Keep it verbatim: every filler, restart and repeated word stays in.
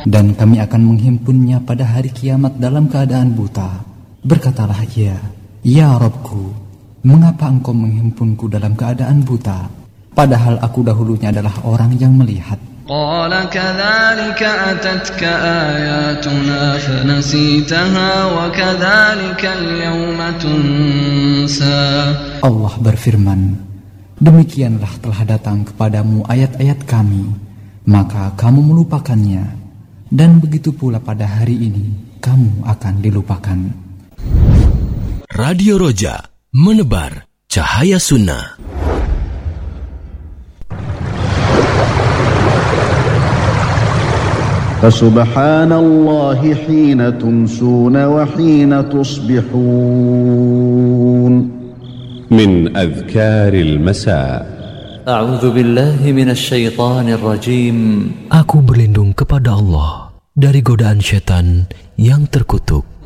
Dan kami akan menghimpunnya pada hari kiamat dalam keadaan buta. Berkatalah ia, Ya Rabbku, mengapa engkau menghimpunku dalam keadaan buta, padahal aku dahulunya adalah orang yang melihat. Qala kadzalika atatka ayatuna fanasitaha wa kadzalika al-yawma tunsa. Allah berfirman, demikianlah telah datang kepadamu ayat-ayat kami, maka kamu melupakannya. Dan begitu pula pada hari ini kamu akan dilupakan. Radio Roja, menebar cahaya sunnah. Fasubhanallahi hina tumsuna wa hina tusbihun. Min adhkaril masa. A'udzu billahi minasy syaithanir rajim. Aku berlindung kepada Allah dari godaan syaitan yang terkutuk.